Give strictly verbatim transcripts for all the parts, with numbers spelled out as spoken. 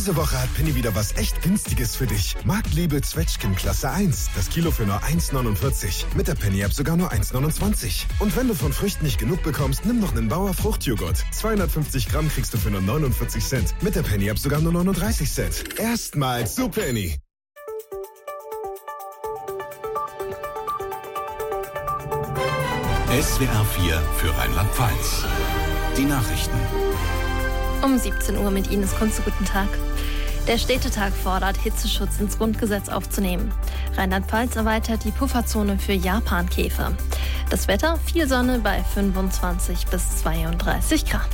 Diese Woche hat Penny wieder was echt Günstiges für dich. Marktliebe Zwetschgen Klasse eins. Das Kilo für nur eins neunundvierzig. Mit der Penny-App sogar nur eins neunundzwanzig. Und wenn du von Früchten nicht genug bekommst, nimm noch einen Bauer Fruchtjoghurt. zweihundertfünfzig Gramm kriegst du für nur neunundvierzig Cent. Mit der Penny-App sogar nur neununddreißig Cent. Erstmals zu Penny. S W R vier für Rheinland-Pfalz. Die Nachrichten. Um siebzehn Uhr mit Ines Kunze, guten Tag. Der Städtetag fordert, Hitzeschutz ins Grundgesetz aufzunehmen. Rheinland-Pfalz erweitert die Pufferzone für Japankäfer. Das Wetter, viel Sonne bei fünfundzwanzig bis zweiunddreißig Grad.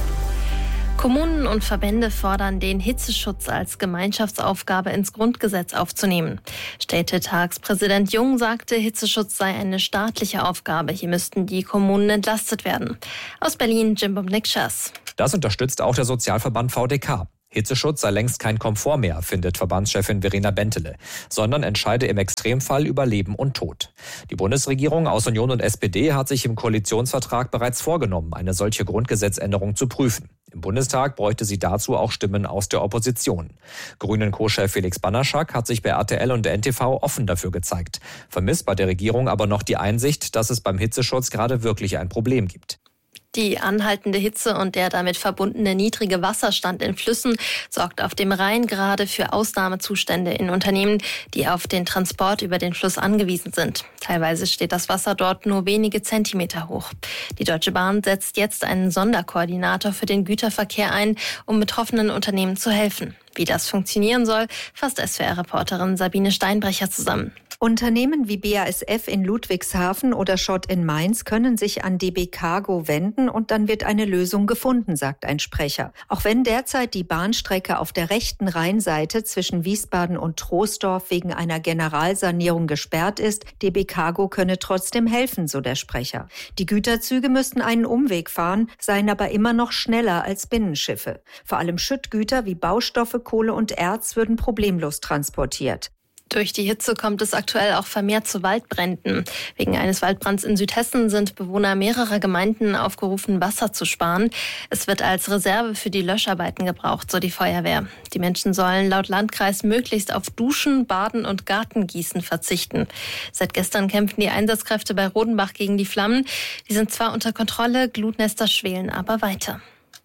Kommunen und Verbände fordern, den Hitzeschutz als Gemeinschaftsaufgabe ins Grundgesetz aufzunehmen. Städtetagspräsident Jung sagte, Hitzeschutz sei eine staatliche Aufgabe. Hier müssten die Kommunen entlastet werden. Aus Berlin, Jim Nikschas. Das unterstützt auch der Sozialverband V D K. Hitzeschutz sei längst kein Komfort mehr, findet Verbandschefin Verena Bentele, sondern entscheide im Extremfall über Leben und Tod. Die Bundesregierung aus Union und S P D hat sich im Koalitionsvertrag bereits vorgenommen, eine solche Grundgesetzänderung zu prüfen. Im Bundestag bräuchte sie dazu auch Stimmen aus der Opposition. Grünen-Co-Chef Felix Banaschak hat sich bei R T L und der N T V offen dafür gezeigt, vermisst bei der Regierung aber noch die Einsicht, dass es beim Hitzeschutz gerade wirklich ein Problem gibt. Die anhaltende Hitze und der damit verbundene niedrige Wasserstand in Flüssen sorgt auf dem Rhein gerade für Ausnahmezustände in Unternehmen, die auf den Transport über den Fluss angewiesen sind. Teilweise steht das Wasser dort nur wenige Zentimeter hoch. Die Deutsche Bahn setzt jetzt einen Sonderkoordinator für den Güterverkehr ein, um betroffenen Unternehmen zu helfen. Wie das funktionieren soll, fasst S W R-Reporterin Sabine Steinbrecher zusammen. Unternehmen wie B A S F in Ludwigshafen oder Schott in Mainz können sich an D B Cargo wenden und dann wird eine Lösung gefunden, sagt ein Sprecher. Auch wenn derzeit die Bahnstrecke auf der rechten Rheinseite zwischen Wiesbaden und Troisdorf wegen einer Generalsanierung gesperrt ist, D B Cargo könne trotzdem helfen, so der Sprecher. Die Güterzüge müssten einen Umweg fahren, seien aber immer noch schneller als Binnenschiffe. Vor allem Schüttgüter wie Baustoffe, Kohle und Erz würden problemlos transportiert. Durch die Hitze kommt es aktuell auch vermehrt zu Waldbränden. Wegen eines Waldbrands in Südhessen sind Bewohner mehrerer Gemeinden aufgerufen, Wasser zu sparen. Es wird als Reserve für die Löscharbeiten gebraucht, so die Feuerwehr. Die Menschen sollen laut Landkreis möglichst auf Duschen, Baden und Gartengießen verzichten. Seit gestern kämpfen die Einsatzkräfte bei Rodenbach gegen die Flammen. Die sind zwar unter Kontrolle, Glutnester schwelen aber weiter.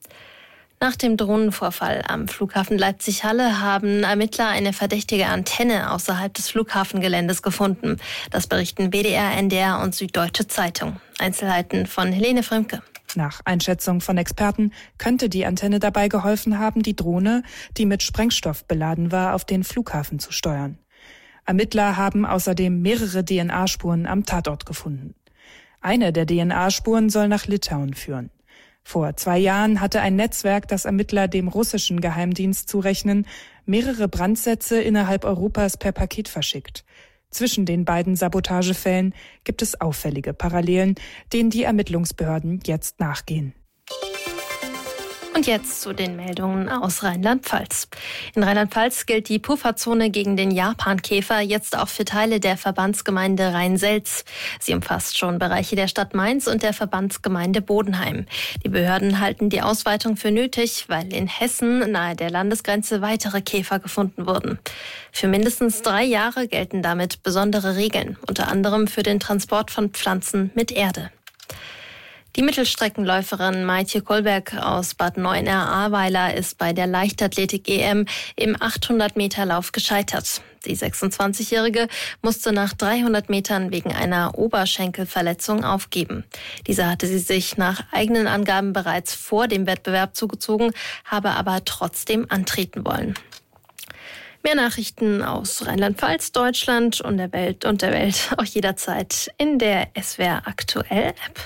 Nach dem Drohnenvorfall am Flughafen Leipzig-Halle haben Ermittler eine verdächtige Antenne außerhalb des Flughafengeländes gefunden. Das berichten W D R, N D R und Süddeutsche Zeitung. Einzelheiten von Helene Frömke. Nach Einschätzung von Experten könnte die Antenne dabei geholfen haben, die Drohne, die mit Sprengstoff beladen war, auf den Flughafen zu steuern. Ermittler haben außerdem mehrere D N A-Spuren am Tatort gefunden. Eine der D N A-Spuren soll nach Litauen führen. Vor zwei Jahren hatte ein Netzwerk, das Ermittler dem russischen Geheimdienst zurechnen, mehrere Brandsätze innerhalb Europas per Paket verschickt. Zwischen den beiden Sabotagefällen gibt es auffällige Parallelen, denen die Ermittlungsbehörden jetzt nachgehen. Und jetzt zu den Meldungen aus Rheinland-Pfalz. In Rheinland-Pfalz gilt die Pufferzone gegen den Japankäfer jetzt auch für Teile der Verbandsgemeinde Rhein-Selz. Sie umfasst schon Bereiche der Stadt Mainz und der Verbandsgemeinde Bodenheim. Die Behörden halten die Ausweitung für nötig, weil in Hessen nahe der Landesgrenze weitere Käfer gefunden wurden. Für mindestens drei Jahre gelten damit besondere Regeln, unter anderem für den Transport von Pflanzen mit Erde. Die Mittelstreckenläuferin Maitje Kolberg aus Bad Neuenahr-Ahrweiler ist bei der Leichtathletik-E M im achthundert-Meter-Lauf gescheitert. Die sechsundzwanzigjährige musste nach dreihundert Metern wegen einer Oberschenkelverletzung aufgeben. Diese hatte sie sich nach eigenen Angaben bereits vor dem Wettbewerb zugezogen, habe aber trotzdem antreten wollen. Mehr Nachrichten aus Rheinland-Pfalz, Deutschland und der Welt und der Welt auch jederzeit in der S W R Aktuell App.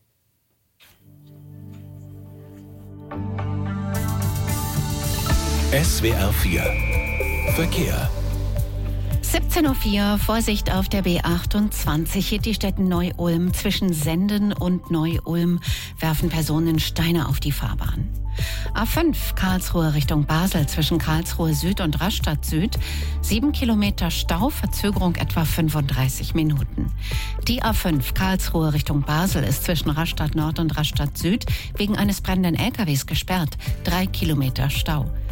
S W R vier Verkehr. siebzehn Uhr vier, Vorsicht auf der B achtundzwanzig. Die Städte Neu-Ulm zwischen Senden und Neu-Ulm werfen Personen Steine auf die Fahrbahn. A fünf Karlsruhe Richtung Basel zwischen Karlsruhe Süd und Rastatt Süd. Sieben Kilometer Stau, Verzögerung etwa fünfunddreißig Minuten. Die A fünf Karlsruhe Richtung Basel ist zwischen Rastatt Nord und Rastatt Süd wegen eines brennenden L K Ws gesperrt. Drei Kilometer Stau.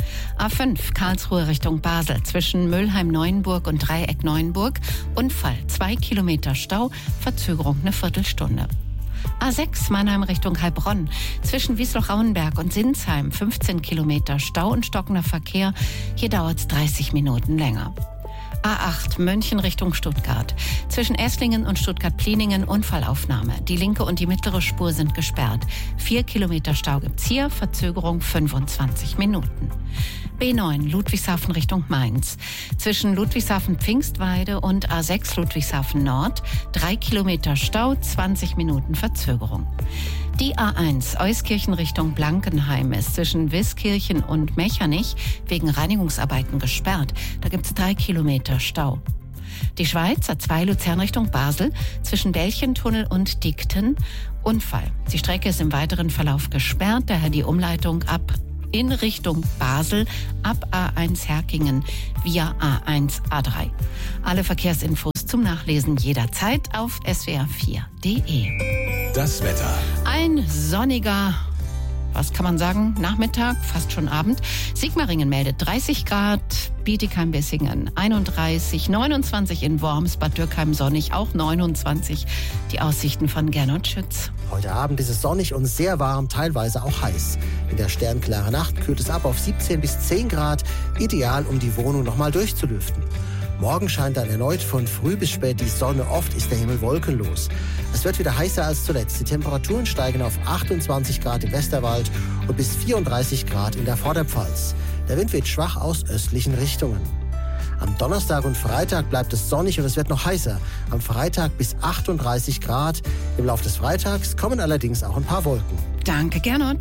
A fünf Karlsruhe Richtung Basel zwischen Mülheim-Neuenburg und Dreieck-Neuenburg. Unfall, zwei Kilometer Stau, Verzögerung eine Viertelstunde. A sechs Mannheim Richtung Heilbronn zwischen Wiesloch-Rauenberg und Sinsheim fünfzehn Kilometer Stau und stockender Verkehr. Hier dauert es dreißig Minuten länger. A acht München Richtung Stuttgart zwischen Esslingen und Stuttgart-Pliningen Unfallaufnahme. Die linke und die mittlere Spur sind gesperrt. Vier Kilometer Stau gibt's hier, Verzögerung fünfundzwanzig Minuten. B neun Ludwigshafen Richtung Mainz zwischen Ludwigshafen-Pfingstweide und A sechs Ludwigshafen Nord. Drei Kilometer Stau, zwanzig Minuten Verzögerung. Die A eins Euskirchen Richtung Blankenheim ist zwischen Wiskirchen und Mechernich wegen Reinigungsarbeiten gesperrt. Da gibt es drei Kilometer Stau. Die Schweiz A zwei Luzern Richtung Basel zwischen Belchentunnel und Diekten. Unfall. Die Strecke ist im weiteren Verlauf gesperrt, daher die Umleitung ab in Richtung Basel ab A eins Herkingen via A eins A drei. Alle Verkehrsinfos zum Nachlesen jederzeit auf S W R vier Punkt de. Das Wetter. Ein sonniger, was kann man sagen, Nachmittag, fast schon Abend. Sigmaringen meldet dreißig Grad, Bietigheim-Bissingen einunddreißig, neunundzwanzig in Worms, Bad Dürkheim sonnig, auch neunundzwanzig. Die Aussichten von Gernot Schütz. Heute Abend ist es sonnig und sehr warm, teilweise auch heiß. In der sternklaren Nacht kühlt es ab auf siebzehn bis zehn Grad, ideal, um die Wohnung nochmal durchzulüften. Morgen scheint dann erneut von früh bis spät die Sonne, oft ist der Himmel wolkenlos. Es wird wieder heißer als zuletzt. Die Temperaturen steigen auf achtundzwanzig Grad im Westerwald und bis vierunddreißig Grad in der Vorderpfalz. Der Wind weht schwach aus östlichen Richtungen. Am Donnerstag und Freitag bleibt es sonnig und es wird noch heißer. Am Freitag bis achtunddreißig Grad. Im Laufe des Freitags kommen allerdings auch ein paar Wolken. Danke, Gernot.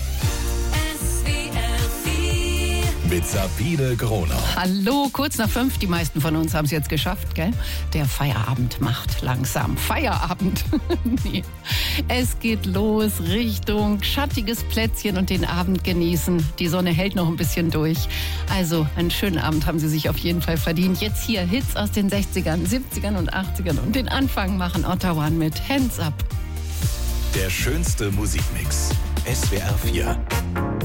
Mit Sabine Gronau. Hallo, kurz nach fünf. Die meisten von uns haben es jetzt geschafft, gell? Der Feierabend macht langsam Feierabend. Nee. Es geht los Richtung schattiges Plätzchen und den Abend genießen. Die Sonne hält noch ein bisschen durch. Also einen schönen Abend haben Sie sich auf jeden Fall verdient. Jetzt hier Hits aus den sechzigern, siebzigern und achtzigern. Und den Anfang machen Ottawa mit Hands Up. Der schönste Musikmix. S W R vier.